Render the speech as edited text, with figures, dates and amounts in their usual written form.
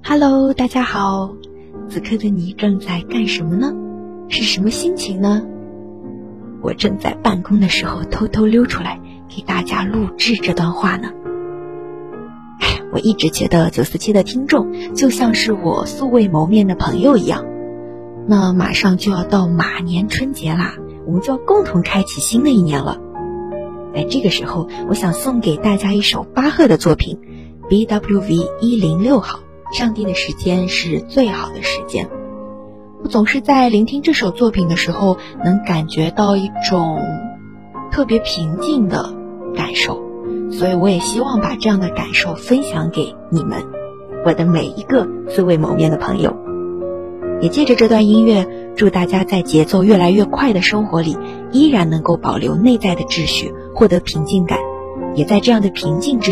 Hello， 大家好，此刻的你正在干什么呢？是什么心情呢？我正在办公的时候偷偷溜出来给大家录制这段话呢。我一直觉得947的听众就像是我素未谋面的朋友一样。那马上就要到马年春节啦，我们就要共同开启新的一年了。在这个时候，我想送给大家一首巴赫的作品 BWV 106号，上帝的时间是最好的时间。我总是在聆听这首作品的时候，能感觉到一种特别平静的感受，所以我也希望把这样的感受分享给你们，我的每一个素未谋面的朋友。也借着这段音乐，祝大家在节奏越来越快的生活里，依然能够保留内在的秩序，获得平静感，也在这样的平静之